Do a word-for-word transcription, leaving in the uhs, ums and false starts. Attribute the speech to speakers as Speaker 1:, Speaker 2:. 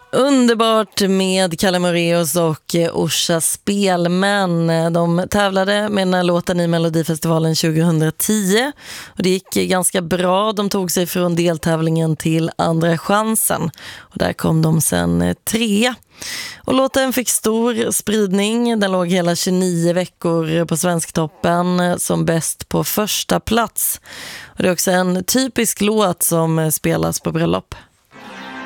Speaker 1: Underbart med Kalle Moraeus och Orsa Spelmän. De tävlade med den här låten i Melodifestivalen tjugohundratio och det gick ganska bra. De tog sig från deltävlingen till andra chansen och där kom de sen trea. Och låten fick stor spridning. Den låg hela tjugonio veckor på Svensktoppen, som bäst på första plats. Och det är också en typisk låt som spelas på bröllop.